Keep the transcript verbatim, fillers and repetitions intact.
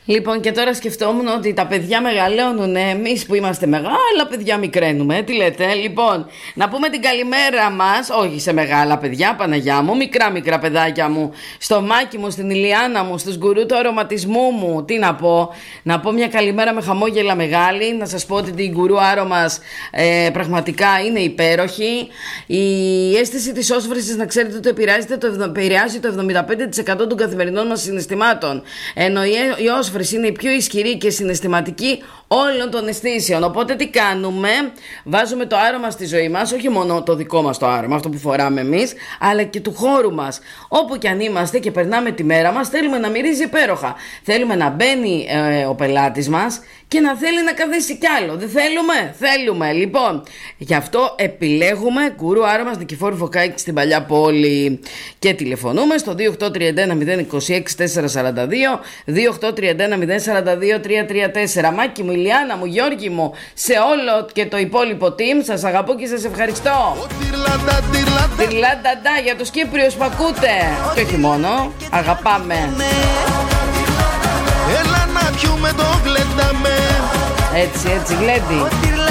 Λοιπόν, και τώρα σκεφτόμουν ότι τα παιδιά μεγαλώνουν. Εμείς που είμαστε μεγάλα παιδιά μικραίνουμε. Τι λέτε? Λοιπόν, να πούμε την καλημέρα μας, όχι σε μεγάλα παιδιά, Παναγιά μου, μικρά μικρά παιδάκια μου, στο Μάκη μου, στην Ηλιάνα μου, στους γκουρού του αρωματισμού μου. Τι να πω? Να πω μια καλημέρα με χαμόγελα μεγάλη. Να σας πω ότι την γκουρού άρωμας ε, πραγματικά είναι υπέροχη. Η αίσθηση της όσφρησης, να ξέρετε ότι επηρεάζει το, επηρεάζει το εβδομήντα πέντε τοις εκατό των καθημερινών μας συναισθημάτων. Ενώ η, η όσφρηση είναι η πιο ισχυρή και συναισθηματική όλων των αισθήσεων. Οπότε τι κάνουμε? Βάζουμε το άρωμα στη ζωή μας, όχι μόνο το δικό μας το άρωμα, αυτό που φοράμε εμείς, αλλά και του χώρου μας. Όπου και αν είμαστε και περνάμε τη μέρα μας, θέλουμε να μυρίζει υπέροχα. Θέλουμε να μπαίνει ε, ο πελάτης μας και να θέλει να καθίσει κι άλλο. Δεν θέλουμε? Θέλουμε. Λοιπόν, γι' αυτό επιλέγουμε γκουρού άρωμας Νικηφόρου Φωκάκη στην Παλιά Πόλη. Και τηλεφωνούμε στο δύο οκτώ τρία ένα μηδέν δύο έξι τέσσερα τέσσερα δύο, δύο οκτώ τρία ένα μηδέν τέσσερα δύο τρία τρία τέσσερα. Μάκη μου, Ηλιάνα μου, Γιώργη μου, σε όλο και το υπόλοιπο team, σας αγαπώ και σας ευχαριστώ. Τυρλανταντά για τους Κύπριους που ακούτε. Και όχι μόνο, αγαπάμε. Έλα να πιούμε το γλεντάμε. Έτσι, έτσι, γλέντι.